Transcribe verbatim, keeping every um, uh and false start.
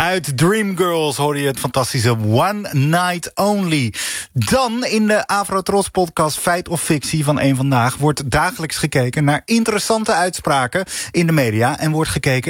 Uit Dreamgirls hoorde je het fantastische One Night Only. Dan in de Afro Trots podcast Feit of Fictie van Eén Vandaag wordt dagelijks gekeken naar interessante uitspraken in de media en wordt gekeken